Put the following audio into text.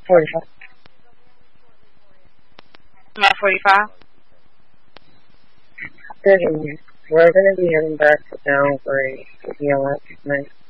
45. About 45? Good evening. We're going to be heading back to town for a ELS tonight.